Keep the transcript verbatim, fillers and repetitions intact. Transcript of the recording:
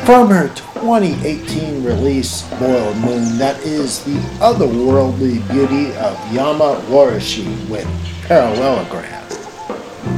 From her twenty eighteen release, Boiled Moon, that is the otherworldly beauty of Yama Warashi with Parallelogram.